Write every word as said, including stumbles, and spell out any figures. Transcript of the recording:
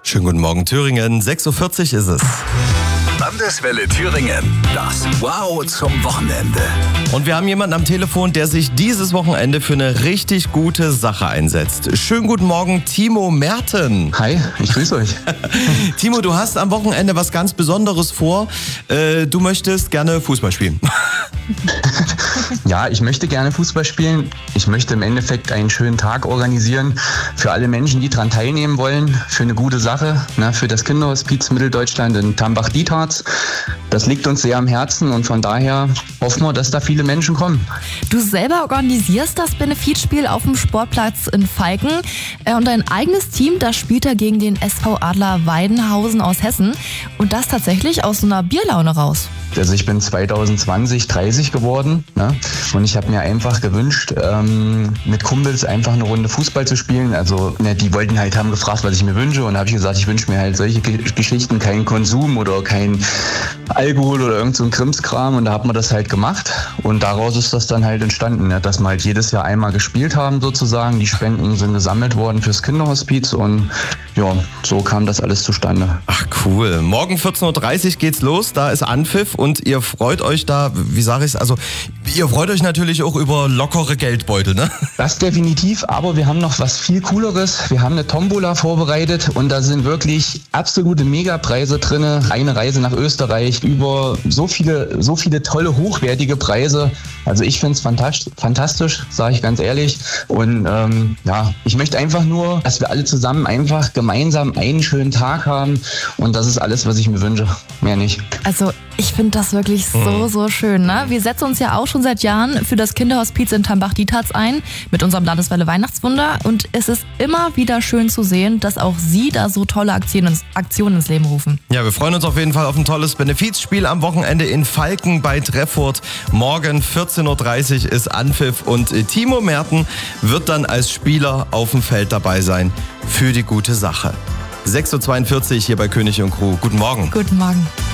Schönen guten Morgen Thüringen, sechs Uhr vierzig ist es. Landeswelle Thüringen, das Wow zum Wochenende. Und wir haben jemanden am Telefon, der sich dieses Wochenende für eine richtig gute Sache einsetzt. Schönen guten Morgen, Timo Merten. Hi, ich grüße euch. Timo, du hast am Wochenende was ganz Besonderes vor. Äh, du möchtest gerne Fußball spielen. Ja, ich möchte gerne Fußball spielen. Ich möchte im Endeffekt einen schönen Tag organisieren für alle Menschen, die daran teilnehmen wollen, für eine gute Sache, ne, für das Kinderhospiz Mitteldeutschland in Tambach-Dietharz. Das liegt uns sehr am Herzen und von daher hoffen wir, dass da viele Menschen kommen. Du selber organisierst das Benefizspiel auf dem Sportplatz in Falken und dein eigenes Team, das spielt da gegen den S V Adler Weidenhausen aus Hessen und das tatsächlich aus so einer Bierlaune raus. Also ich bin zwanzig zwanzig dreißig geworden, ne? Und ich habe mir einfach gewünscht, ähm, mit Kumpels einfach eine Runde Fußball zu spielen. Also ne, die wollten halt, haben gefragt, was ich mir wünsche und da habe ich gesagt, ich wünsche mir halt solche Ge- Geschichten, keinen Konsum oder kein Alkohol oder irgend so ein Krimskram und da hat man das halt gemacht und daraus ist das dann halt entstanden, ne? Dass wir halt jedes Jahr einmal gespielt haben sozusagen. Die Spenden sind gesammelt worden fürs Kinderhospiz und ja, so kam das alles zustande. Ach cool, morgen vierzehn Uhr dreißig geht's los, da ist Anpfiff und ihr freut euch da, wie sage ich es, also ihr freut euch natürlich auch über lockere Geldbeutel, ne? Das definitiv, aber wir haben noch was viel Cooleres. Wir haben eine Tombola vorbereitet und da sind wirklich absolute Megapreise drin. Eine Reise nach Österreich, über so viele, so viele tolle, hochwertige Preise. Also ich finde es fantastisch, fantastisch, sage ich ganz ehrlich. Und ähm, ja, ich möchte einfach nur, dass wir alle zusammen einfach gemeinsam einen schönen Tag haben und das ist alles, was ich mir wünsche. Mehr nicht. Also ich finde das wirklich so, so schön. Ne? Wir setzen uns ja auch schon seit Jahren für das Kinderhospiz in Tambach-Dietharz ein mit unserem Landeswelle Weihnachtswunder und es ist immer wieder schön zu sehen, dass auch Sie da so tolle Aktionen, Aktionen ins Leben rufen. Ja, wir freuen uns auf jeden Fall auf ein tolles Benefizspiel am Wochenende in Falken bei Treffurt. Morgen vierzehn Uhr dreißig ist Anpfiff und Timo Merten wird dann als Spieler auf dem Feld dabei sein für die gute Sache. sechs Uhr zweiundvierzig hier bei König und Crew. Guten Morgen. Guten Morgen.